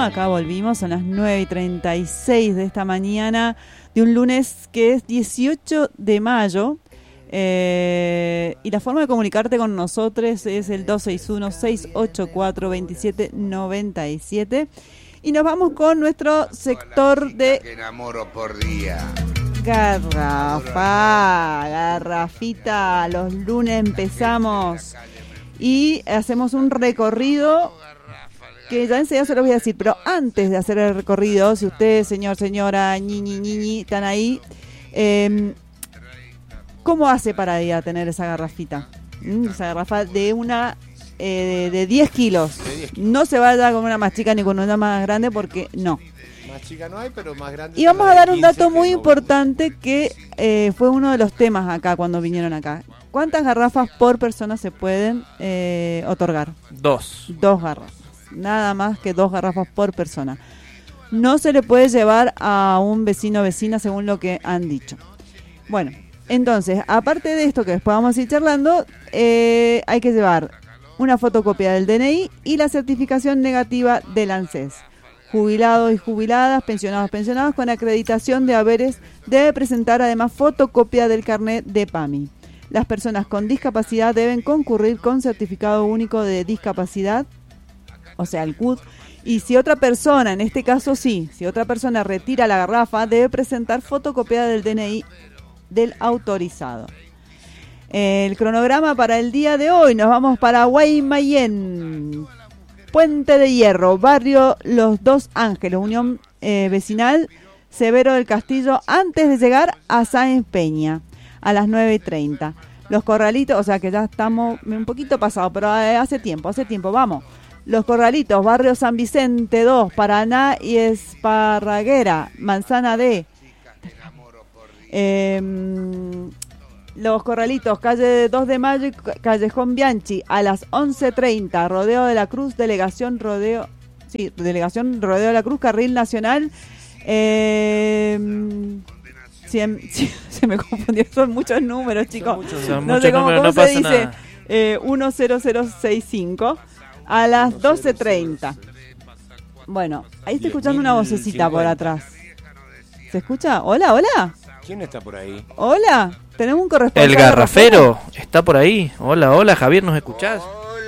acá volvimos, son las 9:36 de esta mañana de un lunes que es 18 de mayo. Y la forma de comunicarte con nosotros es el 261-684-2797. Y nos vamos con nuestro sector de Garrafita. Los lunes empezamos y hacemos un recorrido que ya enseguida se los voy a decir, pero antes de hacer el recorrido, si ustedes, señor, señora, ñi, están ahí, ¿cómo hace para ir a tener esa garrafita? Esa garrafa de de 10 kilos. No se vaya con una más chica ni con una más grande porque no. Más chica no hay, pero más grande. Y vamos a dar un dato muy importante que fue uno de los temas acá cuando vinieron acá. ¿Cuántas garrafas por persona se pueden otorgar? 2 garrafas. Nada más que 2 garrafas por persona. No se le puede llevar a un vecino o vecina según lo que han dicho. Bueno, entonces, aparte de esto que después vamos a ir charlando, hay que llevar una fotocopia del DNI y la certificación negativa del ANSES. Jubilados y jubiladas, pensionados con acreditación de haberes debe presentar además fotocopia del carnet de PAMI. Las personas con discapacidad deben concurrir con certificado único de discapacidad, o sea, el CUD. Y si otra persona, en este caso sí, si otra persona retira la garrafa, debe presentar fotocopia del DNI del autorizado. El cronograma para el día de hoy, nos vamos para Guaymallén, Puente de Hierro, barrio Los Dos Ángeles, Unión Vecinal Severo del Castillo, antes de llegar a Sáenz Peña, a las 9:30. Los Corralitos, o sea que ya estamos un poquito pasados, pero hace tiempo, vamos. Los Corralitos, barrio San Vicente 2, Paraná y Esparraguera, Manzana D. Los Corralitos, calle 2 de Mayo y Callejón Bianchi, a las 11:30, Rodeo de la Cruz, Delegación Rodeo de la Cruz, Carril Nacional. Se me confundió, son muchos números, chicos. No sé cómo se dice. 10065, a las 12:30. Bueno, ahí estoy escuchando una vocecita por atrás. ¿Se escucha? Hola. ¿Quién está por ahí? Hola, tenemos un corresponsal. El garrafero está por ahí. Hola, Javier, ¿nos escuchás?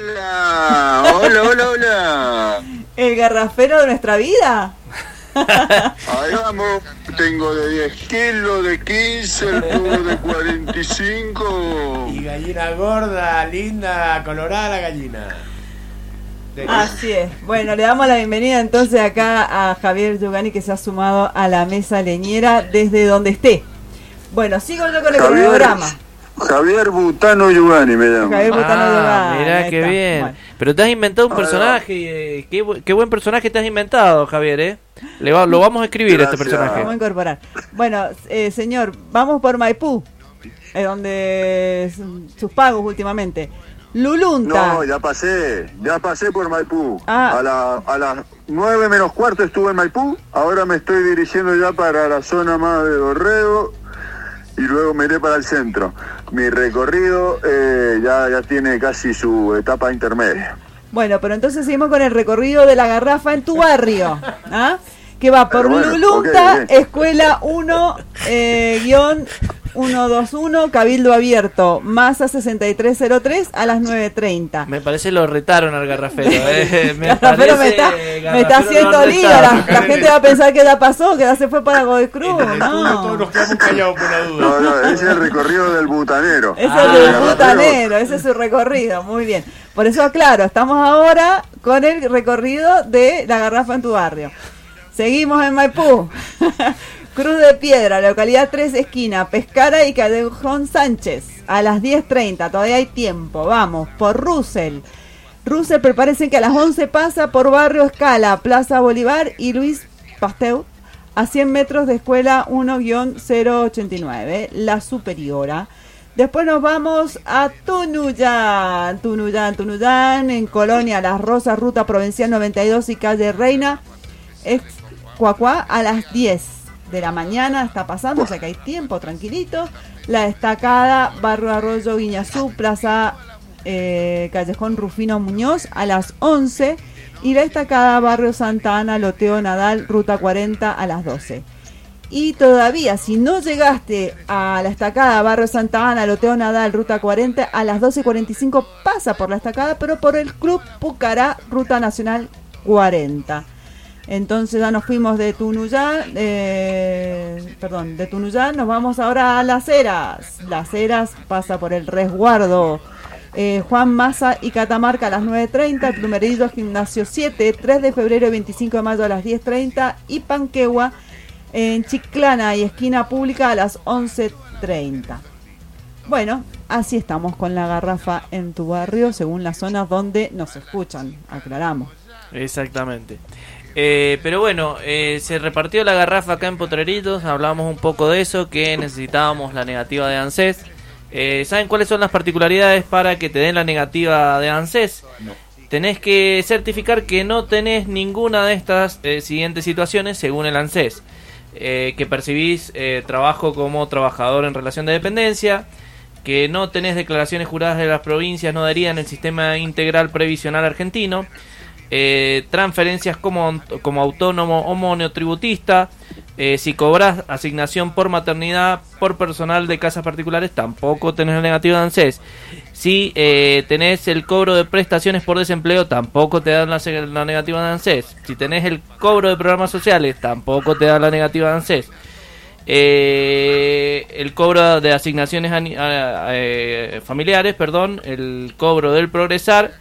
Hola. ¿El garrafero de nuestra vida? Ahí vamos, tengo de 10 kilos, de 15, el tubo de 45. Y gallina gorda, linda, colorada la gallina. Así es. Bueno, le damos la bienvenida entonces acá a Javier Yugani, que se ha sumado a la mesa leñera desde donde esté. Bueno, sigo yo con el cronograma. Javier Butano Yugani me llamo. Javier Butano Yugani. Mirá qué bien. Bueno. Pero te has inventado un personaje. Qué buen personaje te has inventado, Javier, lo vamos a escribir. Gracias. Este personaje. Vamos a incorporar. Bueno, señor, vamos por Maipú, donde sus pagos últimamente. Lulunta. No, ya pasé por Maipú. A las 9 menos cuarto estuve en Maipú. Ahora me estoy dirigiendo ya para la zona más de Dorrego y luego me iré para el centro. Mi recorrido ya tiene casi su etapa intermedia. Bueno, pero entonces seguimos con el recorrido de la garrafa en tu barrio, que va por Lulunta, okay. Escuela 1-121, Cabildo Abierto, Masa 6303, a las 9:30. Me parece lo retaron al garrafero. Garrafero me está haciendo lío. La gente va a pensar que ya pasó, que ya se fue para Godoy Cruz. Todos nos quedamos callados por la duda. No, ese es el recorrido del butanero. Ese es el butanero, ese es su recorrido, muy bien. Por eso aclaro, estamos ahora con el recorrido de la garrafa en tu barrio. Seguimos en Maipú. Cruz de Piedra, localidad 3 esquina, Pescara y Callejón Sánchez, a las 10:30, todavía hay tiempo. Vamos, por Russell, prepárense que a las 11 pasa por Barrio Escala, Plaza Bolívar y Luis Pasteur, a 100 metros de Escuela 1-089, La Superiora. Después nos vamos a Tunuyán, en Colonia Las Rosas, Ruta Provincial 92 y Calle Reina, Cuacuá, a las 10 de la mañana está pasando, o sea que hay tiempo, tranquilito. La Estacada, Barrio Arroyo, Guiñazú, Plaza Callejón Rufino Muñoz, a las 11. Y la Estacada, Barrio Santa Ana, Loteo Nadal, Ruta 40 a las 12. Y todavía, si no llegaste a la Estacada, Barrio Santa Ana, Loteo Nadal, Ruta 40, a las 12:45 pasa por la Estacada, pero por el Club Pucará, Ruta Nacional 40. Entonces ya nos fuimos de Tunuyán, nos vamos ahora a Las Heras. Las Heras pasa por el Resguardo. Juan Massa y Catamarca a las 9:30, el Plumerillo Gimnasio 7, 3 de febrero y 25 de mayo a las 10:30 y Panquehua en Chiclana y Esquina Pública a las 11:30. Bueno, así estamos con la garrafa en tu barrio según las zonas donde nos escuchan, aclaramos. Exactamente. Pero bueno, se repartió la garrafa acá en Potreritos, hablamos un poco de eso, que necesitábamos la negativa de ANSES. ¿Saben cuáles son las particularidades para que te den la negativa de ANSES? No. Tenés que certificar que no tenés ninguna de estas siguientes situaciones según el ANSES. Que percibís trabajo como trabajador en relación de dependencia, que no tenés declaraciones juradas de las provincias, no darían el sistema integral previsional argentino, transferencias como autónomo o monotributista, si cobrás asignación por maternidad por personal de casas particulares, tampoco tenés la negativa de ANSES. Si tenés el cobro de prestaciones por desempleo, tampoco te dan la negativa de ANSES. Si tenés el cobro de programas sociales, tampoco te dan la negativa de ANSES. El cobro de asignaciones familiares, el cobro del Progresar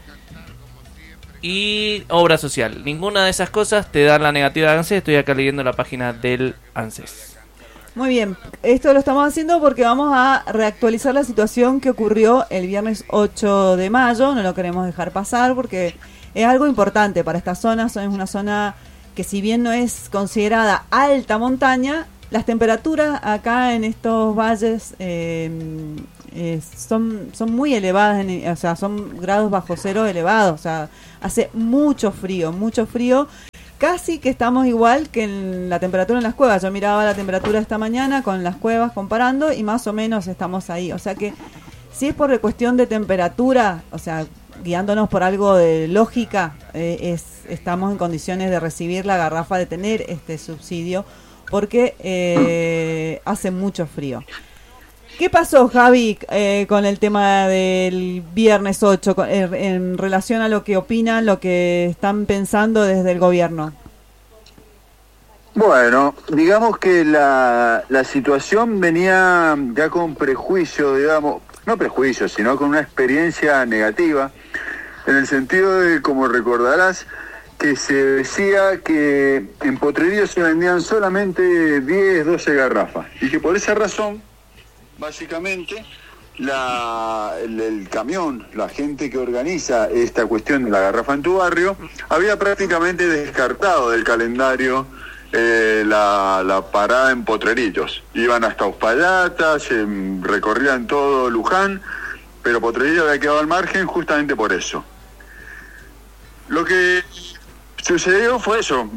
y obra social. Ninguna de esas cosas te dan la negativa de ANSES. Estoy acá leyendo la página del ANSES. Muy bien, esto lo estamos haciendo porque vamos a reactualizar la situación que ocurrió el viernes 8 de mayo. No lo queremos dejar pasar porque es algo importante para esta zona. Es una zona que, si bien no es considerada alta montaña, las temperaturas acá en estos valles son muy elevadas, o sea, son grados bajo cero elevados, o sea, hace mucho frío, casi que estamos igual que en la temperatura en las cuevas. Yo miraba la temperatura esta mañana con las cuevas comparando y más o menos estamos ahí, o sea que si es por cuestión de temperatura, o sea, guiándonos por algo de lógica, estamos en condiciones de recibir la garrafa, de tener este subsidio, porque hace mucho frío. ¿Qué pasó, Javi, con el tema del viernes 8 en relación a lo que opinan, lo que están pensando desde el gobierno? Bueno, digamos que la situación venía ya con prejuicio, digamos, no prejuicio, sino con una experiencia negativa, en el sentido de, como recordarás, que se decía que en Potrerillos se vendían solamente 10, 12 garrafas, y que por esa razón, básicamente, el camión, la gente que organiza esta cuestión de la garrafa en tu barrio, había prácticamente descartado del calendario la parada en Potrerillos. Iban hasta Uspallata, recorrían todo Luján, pero Potrerillos había quedado al margen justamente por eso. Lo que sucedió fue eso,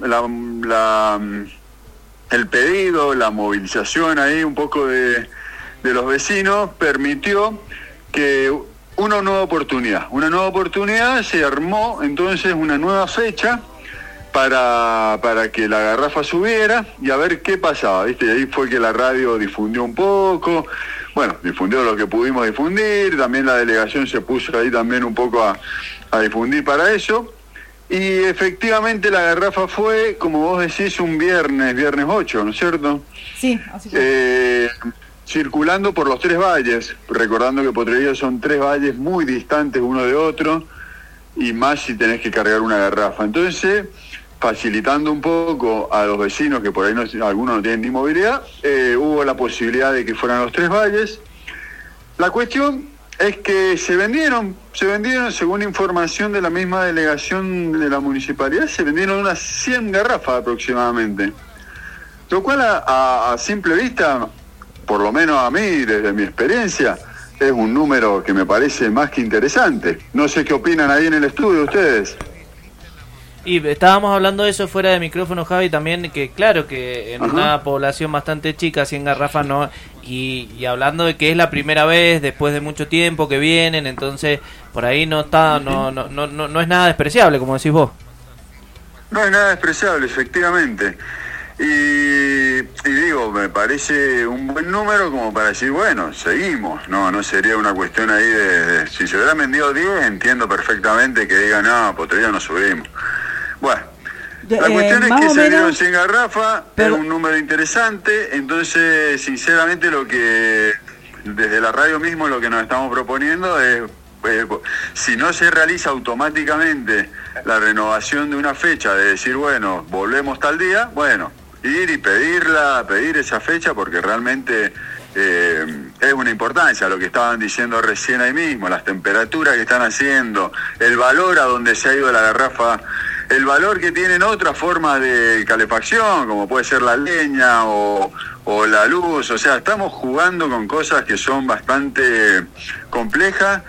el pedido, la movilización ahí un poco de los vecinos permitió que una nueva oportunidad se armó entonces una nueva fecha para que la garrafa subiera y a ver qué pasaba, ¿viste? Y ahí fue que la radio difundió un poco, bueno, difundió lo que pudimos difundir, también la delegación se puso ahí también un poco a difundir para eso, y efectivamente la garrafa fue, como vos decís, un viernes 8, ¿no es cierto? Sí, así fue. Circulando por los 3 valles, recordando que Potrerillos son 3 valles muy distantes uno de otro, y más si tenés que cargar una garrafa. Entonces, facilitando un poco a los vecinos, que por ahí algunos no tienen ni movilidad, hubo la posibilidad de que fueran los 3 valles. La cuestión es que se vendieron, según información de la misma delegación de la municipalidad, se vendieron unas 100 garrafas aproximadamente. Lo cual a simple vista, por lo menos a mí, desde mi experiencia, es un número que me parece más que interesante. No sé qué opinan ahí en el estudio ustedes. Y estábamos hablando de eso fuera de micrófono, Javi, también, que claro, que en una población bastante chica, 100 garrafas no, y hablando de que es la primera vez después de mucho tiempo que vienen, entonces por ahí no está, no es nada despreciable, como decís vos. No es nada despreciable, efectivamente. Y digo, me parece un buen número como para decir, bueno, seguimos. No sería una cuestión ahí de si se hubieran vendido 10, entiendo perfectamente que digan, no, Potrerillos no subimos. Bueno, la cuestión es que se dieron 100 garrafas, pero es un número interesante, entonces, sinceramente, lo que desde la radio mismo lo que nos estamos proponiendo es, si no se realiza automáticamente la renovación de una fecha, de decir, bueno, volvemos tal día, bueno, ir y pedir esa fecha, porque realmente es una importancia lo que estaban diciendo recién ahí mismo, las temperaturas que están haciendo, el valor a donde se ha ido la garrafa, el valor que tienen otras formas de calefacción, como puede ser la leña o la luz, o sea, estamos jugando con cosas que son bastante complejas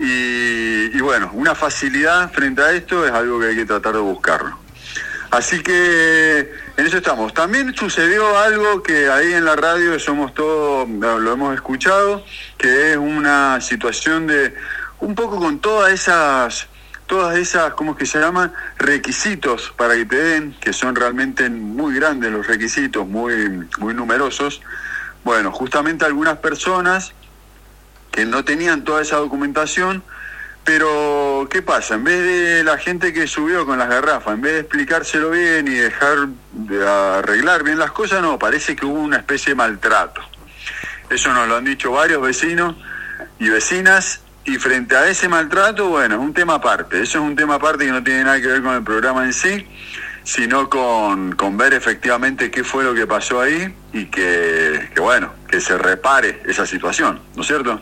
y bueno, una facilidad frente a esto es algo que hay que tratar de buscarlo. Así que en eso estamos. También sucedió algo que ahí en la radio somos todos, lo hemos escuchado, que es una situación de un poco con todas esas, ¿cómo es que se llaman? Requisitos para que te den, que son realmente muy grandes los requisitos, muy numerosos. Bueno, justamente algunas personas que no tenían toda esa documentación, pero ¿qué pasa? En vez de la gente que subió con las garrafas, en vez de explicárselo bien y dejar de arreglar bien las cosas, no, parece que hubo una especie de maltrato. Eso nos lo han dicho varios vecinos y vecinas, y frente a ese maltrato, bueno, es un tema aparte. Eso es un tema aparte que no tiene nada que ver con el programa en sí, sino con ver efectivamente qué fue lo que pasó ahí y que bueno, que se repare esa situación, ¿no es cierto?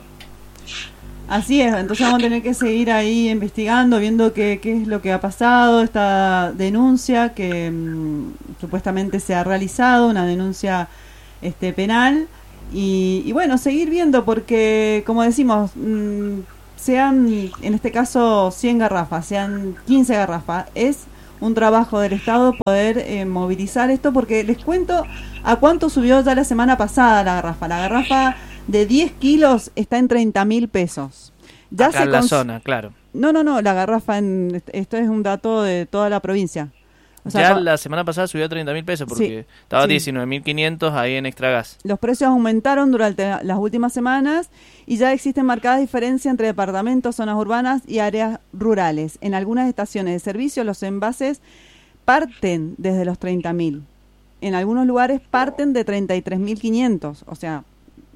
Así es, entonces vamos a tener que seguir ahí investigando, viendo qué es lo que ha pasado, esta denuncia que supuestamente se ha realizado, una denuncia penal, y bueno, seguir viendo, porque como decimos, sean en este caso 100 garrafas, sean 15 garrafas, es un trabajo del Estado poder movilizar esto, porque les cuento a cuánto subió ya la semana pasada la garrafa de 10 kilos está en 30.000 pesos. Ya acá en la zona, claro. No, la garrafa, esto es un dato de toda la provincia. O sea, ya la semana pasada subió a 30.000 pesos porque estaba 19.500 ahí en Extragas. Los precios aumentaron durante las últimas semanas y ya existen marcadas diferencias entre departamentos, zonas urbanas y áreas rurales. En algunas estaciones de servicio los envases parten desde los 30.000. En algunos lugares parten de 33.500. O sea,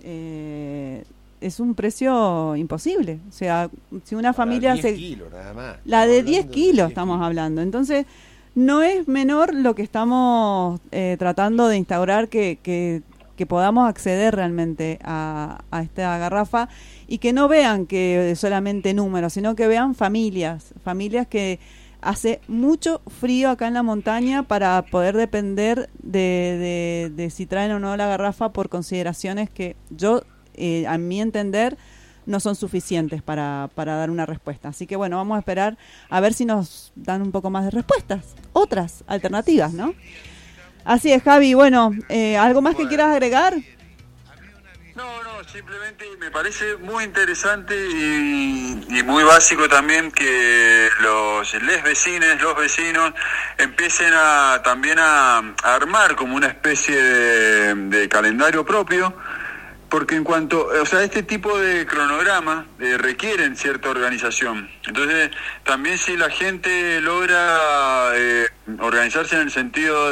es un precio imposible. O sea, si una familia... La de 10 kilos nada más. La de 10 kilos estamos hablando. Entonces, no es menor lo que estamos tratando de instaurar, que podamos acceder realmente a esta garrafa y que no vean que solamente números, sino que vean familias que hace mucho frío acá en la montaña para poder depender de si traen o no la garrafa, por consideraciones que yo, a mi entender, no son suficientes para dar una respuesta. Así que bueno, vamos a esperar a ver si nos dan un poco más de respuestas, otras alternativas, ¿no? Así es, Javi. Bueno, ¿algo más que quieras agregar? No, simplemente me parece muy interesante y muy básico también que los vecinos empiecen también a armar como una especie de calendario propio, porque en cuanto, o sea, este tipo de cronogramas requieren cierta organización. Entonces, también si la gente logra organizarse en el sentido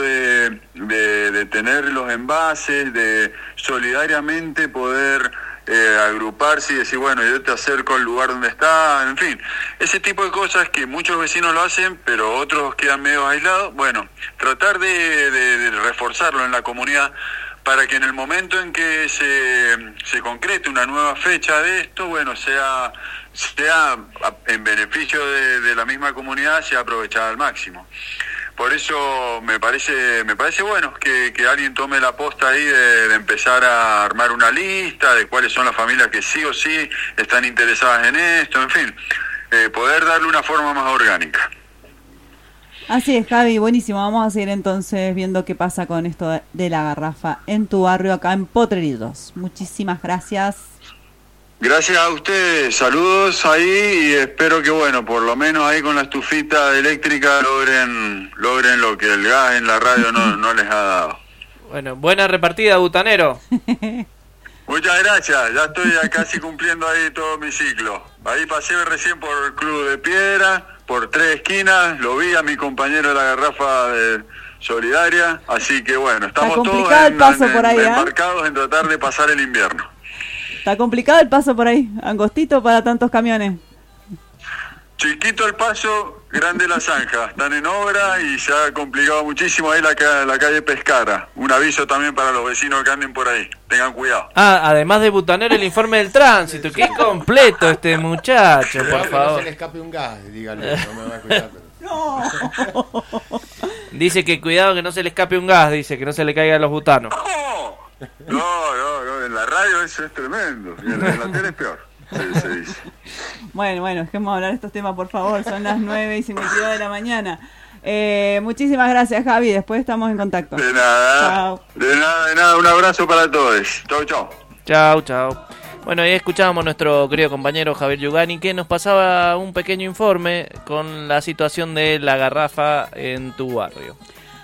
de tener los envases, de solidariamente poder agruparse y decir, bueno, yo te acerco al lugar donde está, en fin, ese tipo de cosas que muchos vecinos lo hacen, pero otros quedan medio aislados. Bueno, tratar de reforzarlo en la comunidad, para que en el momento en que se concrete una nueva fecha de esto, bueno, sea en beneficio de la misma comunidad, sea aprovechada al máximo. Por eso me parece bueno que alguien tome la posta ahí de empezar a armar una lista de cuáles son las familias que sí o sí están interesadas en esto, en fin, poder darle una forma más orgánica. Así es, Javi, buenísimo. Vamos a seguir entonces viendo qué pasa con esto de la garrafa en tu barrio, acá en Potrerillos. Muchísimas gracias. Gracias a ustedes, saludos ahí y espero que bueno, por lo menos ahí con la estufita eléctrica logren lo que el gas en la radio no les ha dado. Bueno, buena repartida, butanero. Muchas gracias, ya estoy casi cumpliendo ahí todo mi ciclo. Ahí pasé recién por el Club de Piedra, por 3 esquinas, lo vi a mi compañero de la garrafa de Solidaria, así que bueno, estamos todos embarcados en tratar de pasar el invierno. Está complicado el paso por ahí, angostito para tantos camiones. Chiquito el paso, grande la zanja. Están en obra y se ha complicado muchísimo ahí la calle Pescara. Un aviso también para los vecinos que anden por ahí. Tengan cuidado. Además de butanero, el informe del tránsito. Qué completo este muchacho, por favor. Que no se le escape un gas, dígale. No me va a cuidar. No. Dice que cuidado que no se le escape un gas, dice que no se le caigan los butanos. No, en la radio eso es tremendo. Y en la tele es peor. Se dice. Bueno, dejemos de hablar de estos temas, por favor. Son las 9:52 de la mañana. Muchísimas gracias, Javi. Después estamos en contacto. De nada. Chao. De nada. Un abrazo para todos. Chau. Bueno, ahí escuchábamos a nuestro querido compañero Javier Yugani, que nos pasaba un pequeño informe con la situación de la garrafa en tu barrio.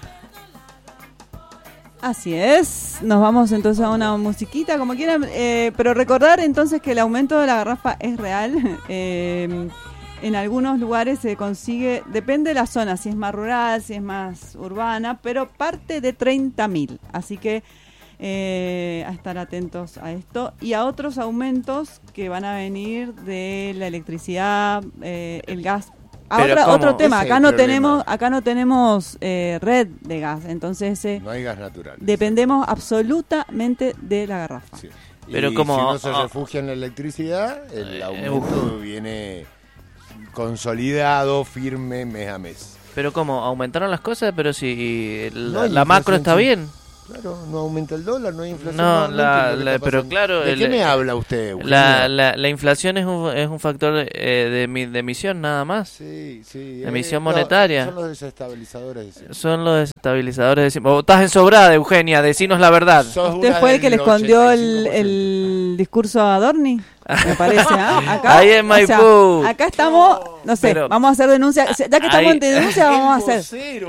Así es, nos vamos entonces a una musiquita como quieran, pero recordar entonces que el aumento de la garrafa es real. En algunos lugares se consigue, depende de la zona, si es más rural, si es más urbana, pero parte de 30.000, así que a estar atentos a esto y a otros aumentos que van a venir de la electricidad, el gas. Ahora otro tema, acá no tenemos red de gas, entonces no hay gas natural. Dependemos absolutamente de la garrafa. Sí. Pero y como si no se refugia en la electricidad, el aumento viene consolidado, firme, mes a mes. Pero como aumentaron las cosas, pero si la macro está bien. Claro, no aumenta el dólar, no hay inflación. No, pero claro... ¿De qué me habla usted? La inflación es un factor de emisión nada más. Sí. Emisión monetaria. Son los desestabilizadores. Vos estás ensobrada, Eugenia, decinos la verdad. ¿Usted fue el que le escondió el discurso a Adorni? Me parece, acá, ahí en Maipú. O sea, acá estamos, no sé, vamos a hacer denuncia. Ya que estamos en denuncia, vamos a hacer.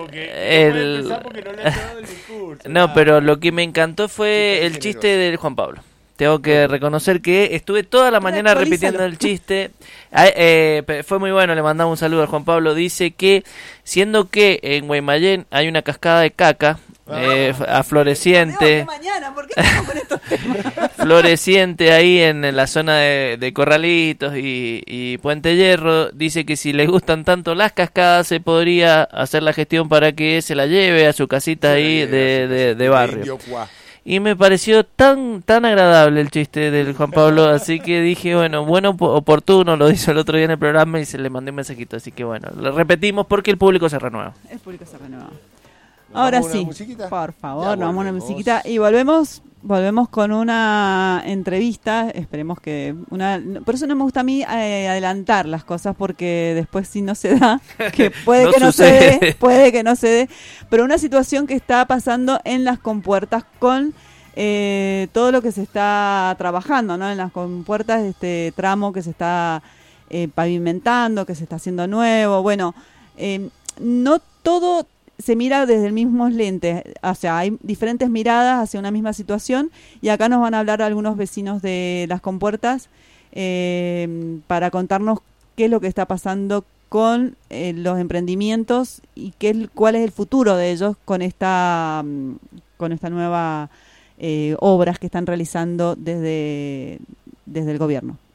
No, pero lo que me encantó fue el chiste del Juan Pablo. Tengo que reconocer que estuve toda la mañana repitiendo el chiste. Fue muy bueno, le mandamos un saludo al Juan Pablo. Dice que, siendo que en Guaymallén hay una cascada de caca, floreciente, floreciente ahí en la zona de Corralitos y Puente Hierro, dice que si le gustan tanto las cascadas se podría hacer la gestión para que se la lleve a su casita ahí de barrio. Y me pareció tan agradable el chiste del Juan Pablo, así que dije, bueno, oportuno, lo hizo el otro día en el programa y se le mandé un mensajito, así que bueno, lo repetimos porque el público se renueva. Ahora sí, por favor, nos vamos a una musiquita y volvemos con una entrevista, esperemos que por eso no me gusta a mí adelantar las cosas porque después si no se da, que puede que no se dé, pero una situación que está pasando en las compuertas con todo lo que se está trabajando, ¿no? En las compuertas, este tramo que se está pavimentando, que se está haciendo nuevo, bueno, no todo se mira desde el mismo lente, o sea, hay diferentes miradas hacia una misma situación y acá nos van a hablar algunos vecinos de las compuertas para contarnos qué es lo que está pasando con los emprendimientos y cuál es el futuro de ellos con esta nueva obras que están realizando desde el gobierno.